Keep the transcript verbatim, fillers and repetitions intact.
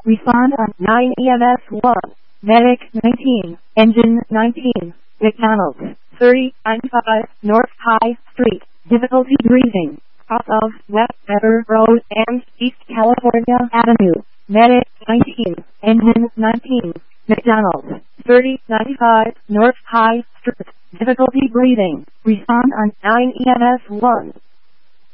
Respond on nine E M S one. Medic nineteen. Engine nineteen. McDonald's thirty ninety-five North High Street. Difficulty breathing. Off of West Better Road and East California Avenue. Medic nineteen. Engine nineteen. McDonald's thirty ninety-five North High Street. Difficulty breathing. Respond on nine E M S one.